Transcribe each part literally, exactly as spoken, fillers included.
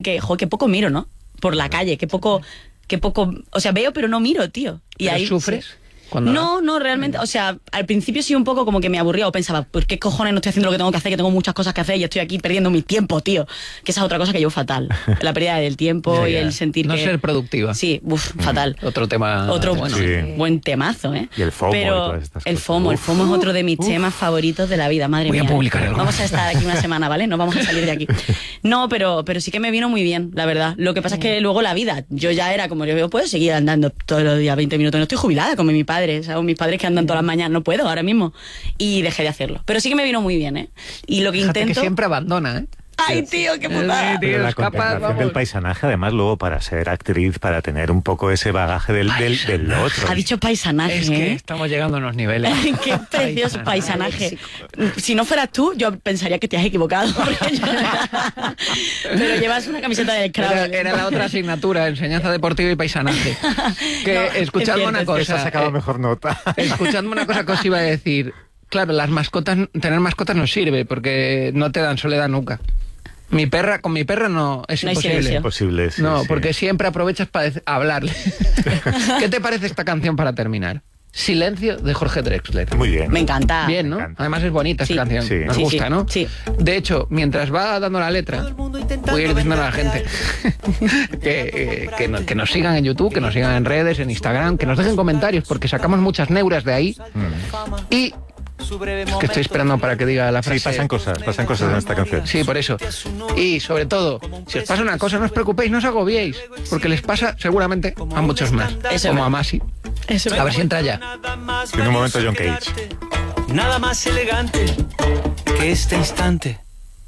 que, jo, qué poco miro, ¿no? Por la calle, qué poco, qué poco, o sea, veo pero no miro, tío. Y ahí sufres. Sí. Cuando No, no, realmente, o sea, al principio sí un poco como que me aburría o pensaba, ¿por qué cojones no estoy haciendo lo que tengo que hacer? Que tengo muchas cosas que hacer y estoy aquí perdiendo mi tiempo, tío. Que esa es otra cosa que llevo fatal. La pérdida del tiempo Ya, y ya. el sentir No que... ser productiva. Sí, uff, fatal. Otro tema Otro bueno. Sí. buen temazo, ¿eh? Y el FOMO y Pero todas estas el cosas. FOMO, el Uf. FOMO es otro de mis temas favoritos de la vida, madre Voy a mía. publicar algo. Vamos a estar aquí una semana, ¿vale? No vamos a salir de aquí. No, pero, pero sí que me vino muy bien, la verdad. Lo que pasa es que luego la vida, yo ya era como, yo puedo seguir andando todos los días veinte minutos. No estoy jubilada como mi padre, ¿sabes? Mis padres que andan todas las mañanas, no puedo ahora mismo. Y dejé de hacerlo. Pero sí que me vino muy bien, ¿eh? Y lo que Fíjate intento... que siempre abandona, ¿eh? ¡Ay, tío, qué putada! Sí, tío, Pero la escapas, contemplación vamos. del paisanaje, además, luego para ser actriz, para tener un poco ese bagaje del, del, del otro. Ha dicho paisanaje, Es que ¿eh? estamos llegando a unos niveles. Qué precioso paisanaje. Si no fueras tú, yo pensaría que te has equivocado. porque yo- Pero llevas una camiseta del Era, Scrabble. era la otra asignatura, enseñanza deportiva y paisanaje. Que No, escuchadme es una cierto, es Esa ha cosa. sacado eh, mejor nota. escuchadme una cosa que os iba a decir. Claro, las mascotas, tener mascotas no sirve porque no te dan soledad nunca. Mi perra, con mi perra no es No hay imposible. silencio. Imposible, sí, no, sí. porque siempre aprovechas para dec- hablarle. ¿Qué te parece esta canción para terminar? Silencio de Jorge Drexler. Muy bien. Me encanta. Bien, ¿no? Me encanta. Además es bonita Sí. esta canción. Sí. Nos Sí, gusta, sí, ¿no? sí. De hecho, mientras va dando la letra, voy a ir diciendo a la gente que, eh, que, no- que nos sigan en YouTube, que nos sigan en redes, en Instagram, que nos dejen comentarios, porque sacamos muchas neuras de ahí. Y es que estoy esperando para que diga la frase. Sí, pasan cosas, pasan cosas en esta canción. Sí, por eso. Y sobre todo, si os pasa una cosa, no os preocupéis, no os agobiéis, porque les pasa seguramente a muchos más. Eso como es. a Masi. Eso A ver si entra ya. Tiene un momento John Cage. Nada más elegante que este instante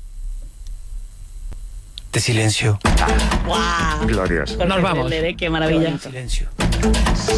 de silencio. ¡Guau! Glorioso. Jorge Nos vamos. Drexler, ¿eh? Qué maravilla. Silencio.